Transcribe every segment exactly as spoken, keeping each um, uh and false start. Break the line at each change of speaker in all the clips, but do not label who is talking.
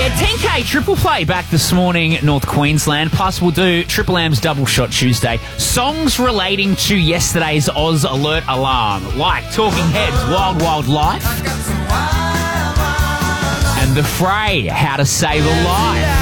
Yeah, ten K triple play back this morning, North Queensland. Plus, we'll do Triple M's Double Shot Tuesday. Songs relating to yesterday's Oz Alert Alarm, like Talking Heads' Wild Wild Life and The Fray, How to Save a Life.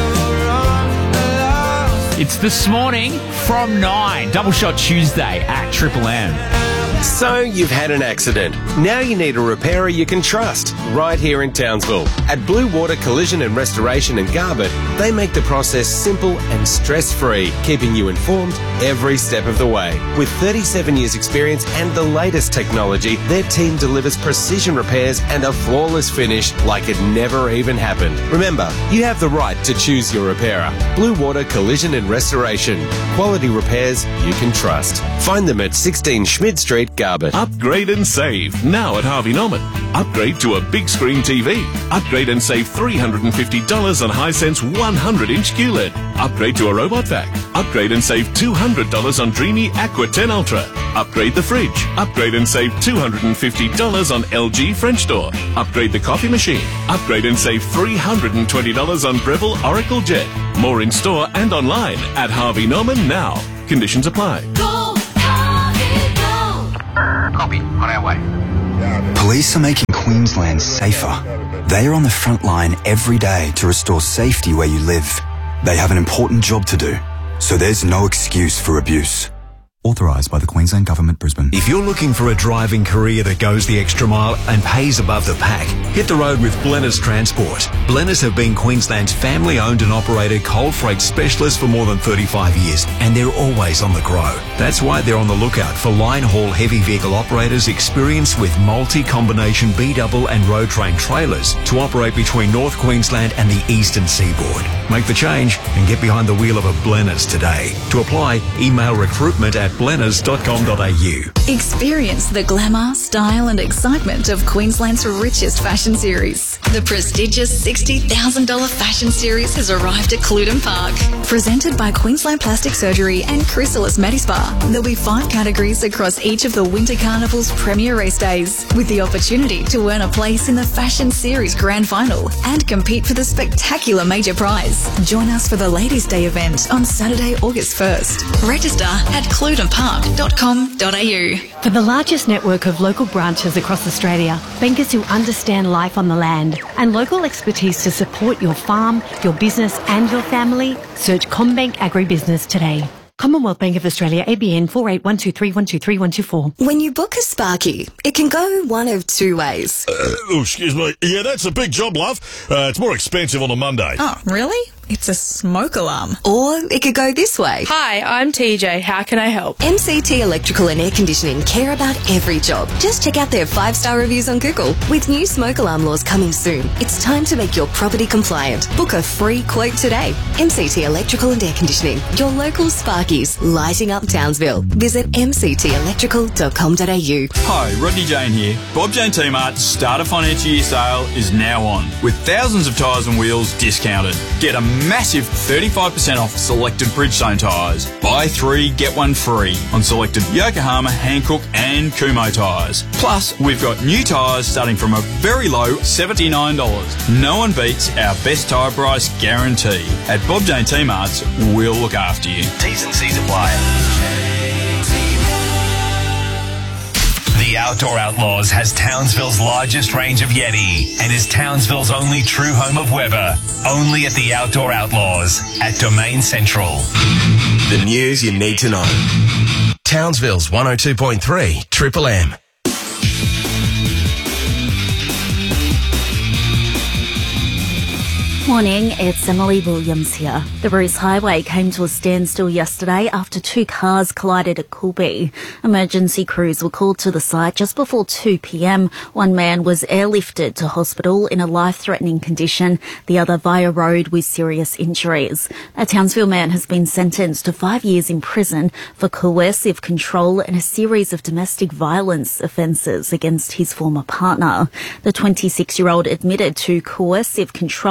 It's this morning from nine, Double Shot Tuesday at Triple M.
So, you've had an accident. Now you need a repairer you can trust, right here in Townsville. At Blue Water Collision and Restoration in Garbutt, they make the process simple and stress-free, keeping you informed every step of the way. With thirty-seven years experience and the latest technology, their team delivers precision repairs and a flawless finish like it never even happened. Remember, you have the right to choose your repairer. Blue Water Collision and Restoration. Quality repairs you can trust. Find them at sixteen Schmid Street, Garbutt.
Upgrade and save now at Harvey Norman. Upgrade to a big screen T V. Upgrade and save three hundred fifty dollars on Hisense one hundred inch Q L E D. Upgrade to a robot vac. Upgrade and save two hundred dollars on Dreamy Aqua ten Ultra. Upgrade the fridge. Upgrade and save two hundred fifty dollars on L G French door. Upgrade the coffee machine. Upgrade and save three hundred twenty dollars on Breville Oracle Jet. More in store and online at Harvey Norman now. Conditions apply.
Go, Harvey, go.
Copy. On our way.
Police are making Queensland safer. They are on the front line every day to restore safety where you live. They have an important job to do, so there's no excuse for abuse. Authorised by the Queensland Government, Brisbane.
If you're looking for a driving career that goes the extra mile and pays above the pack, hit the road with Blenners Transport. Blenners have been Queensland's family-owned and operated coal freight specialist for more than thirty-five years, and they're always on the grow. That's why they're on the lookout for line-haul heavy vehicle operators experienced with multi-combination B-double and road train trailers to operate between North Queensland and the eastern seaboard. Make the change and get behind the wheel of a Blenners today. To apply, email recruitment at blenners dot com dot a u.
Experience the glamour, style and excitement of Queensland's richest fashion series. The prestigious sixty thousand dollars fashion series has arrived at Cluden Park. Presented by Queensland Plastic Surgery and Chrysalis Medispa, there'll be five categories across each of the Winter Carnival's premier race days, with the opportunity to earn a place in the fashion series grand final and compete for the spectacular major prize. Join us for the Ladies' Day event on Saturday, August first. Register at cluden park dot com dot a u.
For the largest network of local branches across Australia, bankers who understand life on the land and local expertise to support your farm, your business and your family, search CommBank Agribusiness today. Commonwealth Bank of Australia, A B N four eight one two three one two three one two four.
When you book a Sparky, it can go one of two ways.
Uh, oh, excuse me. Yeah, that's a big job, love. Uh, it's more expensive on a Monday.
Oh, really? It's a smoke alarm. Or it could go this way.
Hi, I'm T J. How can I help?
M C T Electrical and Air Conditioning care about every job. Just check out their five-star reviews on Google. With new smoke alarm laws coming soon, it's time to make your property compliant. Book a free quote today. M C T Electrical and Air Conditioning, your local Sparkies, lighting up Townsville. Visit m c t electrical dot com dot a u.
Hi, Rodney Jane here. Bob Jane T-Mart's starter financial year sale is now on, with thousands of tyres and wheels discounted. Get a massive thirty-five percent off selected Bridgestone tyres. Buy three, get one free on selected Yokohama, Hankook and Kumho tyres. Plus, we've got new tyres starting from a very low seventy-nine dollars. No one beats our best tyre price guarantee. At Bob Jane T-Mart's, we'll look after you.
T's and C's apply. The Outdoor Outlaws has Townsville's largest range of Yeti and is Townsville's only true home of Weber. Only at the Outdoor Outlaws at Domain Central.
The news you need to know. Townsville's one oh two point three Triple M.
Morning, it's Emily Williams here. The Bruce Highway came to a standstill yesterday after two cars collided at Coolby. Emergency crews were called to the site just before two p m. One man was airlifted to hospital in a life-threatening condition, the other via road with serious injuries. A Townsville man has been sentenced to five years in prison for coercive control and a series of domestic violence offences against his former partner. The twenty-six-year-old admitted to coercive control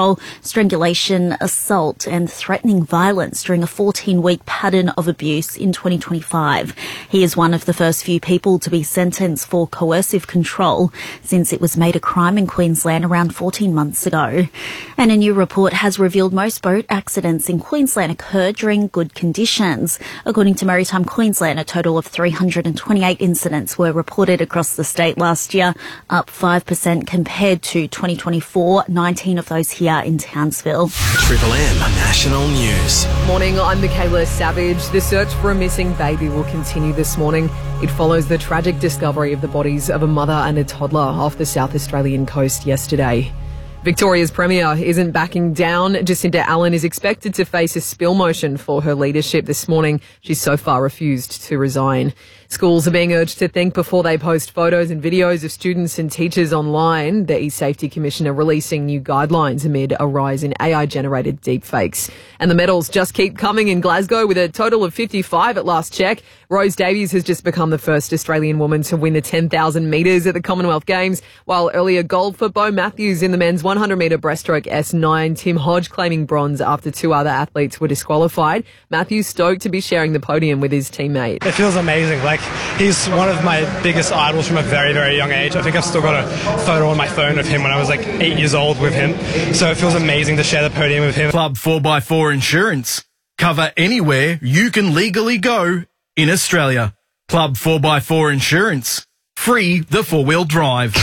strangulation, assault and threatening violence during a fourteen-week pattern of abuse in twenty twenty-five. He is one of the first few people to be sentenced for coercive control since it was made a crime in Queensland around fourteen months ago. And a new report has revealed most boat accidents in Queensland occur during good conditions. According to Maritime Queensland, a total of three hundred twenty-eight incidents were reported across the state last year, up five percent compared to twenty twenty-four, nineteen of those here in Townsville.
Triple M National News.
Morning, I'm Michaela Savage. The search for a missing baby will continue this morning. It follows the tragic discovery of the bodies of a mother and a toddler off the South Australian coast yesterday. Victoria's Premier isn't backing down. Jacinta Allen is expected to face a spill motion for her leadership this morning. She's so far refused to resign. Schools are being urged to think before they post photos and videos of students and teachers online. The E-Safety Commissioner releasing new guidelines amid a rise in A I-generated deepfakes. And the medals just keep coming in Glasgow with a total of fifty-five at last check. Rose Davies has just become the first Australian woman to win the ten thousand metres at the Commonwealth Games, while earlier gold for Bo Matthews in the men's one hundred metre breaststroke S nine. Tim Hodge claiming bronze after two other athletes were disqualified. Matthews stoked to be sharing the podium with his teammate.
It feels amazing. Like, he's one of my biggest idols from a very, very young age. I think I've still got a photo on my phone of him when I was like eight years old with him. So it feels amazing to share the podium with him.
Club four by four Insurance. Cover anywhere you can legally go in Australia. Club four by four Insurance. Free the four-wheel drive.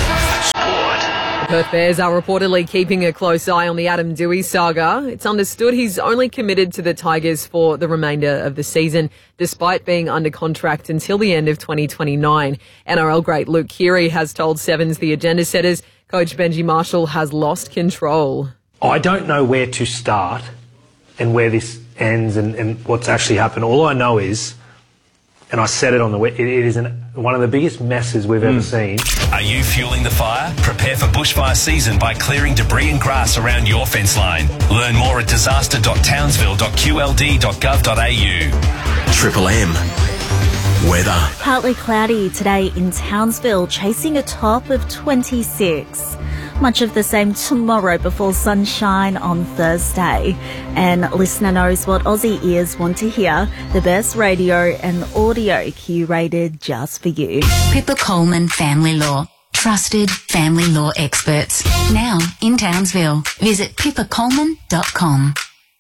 Perth Bears are reportedly keeping a close eye on the Adam Doueihi saga. It's understood he's only committed to the Tigers for the remainder of the season, despite being under contract until the end of twenty twenty-nine. N R L great Luke Keary has told Sevens the agenda setters coach Benji Marshall has lost control.
I don't know where to start and where this ends and, and what's actually happened. All I know is, and I said it on the web, it, it is an, one of the biggest messes we've mm. ever seen.
Are you fueling the fire? Prepare for bushfire season by clearing debris and grass around your fence line. Learn more at disaster dot townsville dot q l d dot gov dot a u.
Triple M weather.
Partly cloudy today in Townsville, chasing a top of twenty-six. Much of the same tomorrow before sunshine on Thursday. And listener knows what Aussie ears want to hear. The best radio and audio curated just for you.
Pippa Coleman Family Law. Trusted family law experts. Now in Townsville. Visit pippa coleman dot com.